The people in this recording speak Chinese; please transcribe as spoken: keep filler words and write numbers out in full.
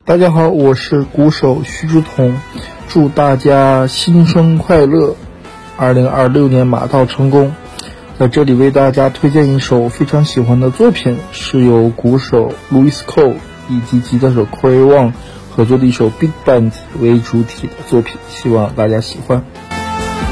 大家好，我是鼓手徐志同，祝大家新春快乐，二零二六年马到成功。在这里为大家推荐一首非常喜欢的作品，是由鼓手 Louis Cole 以及吉他手 Corey Wong 合作的一首 Big Band 为主体的作品，希望大家喜欢。